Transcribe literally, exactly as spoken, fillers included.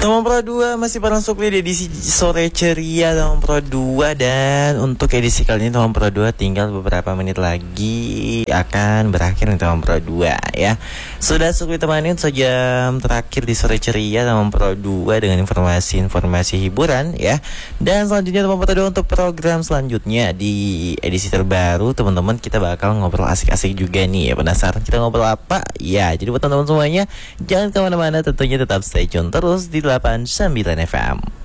Teman Pro dua masih bareng Sukli di edisi sore ceria Teman Pro dua. Dan untuk edisi kali ini Teman Pro dua tinggal beberapa menit lagi akan berakhir nih Teman Pro dua ya. Sudah Sukli temanin sejam terakhir di sore ceria Teman Pro dua dengan informasi-informasi hiburan ya. Dan selanjutnya Teman Pro dua untuk program selanjutnya di edisi terbaru teman-teman, kita bakal ngobrol asik-asik juga nih ya. Penasaran kita ngobrol apa? Ya, jadi buat teman-teman semuanya jangan kemana-mana, tentunya tetap stay tune terus di delapan puluh sembilan F M.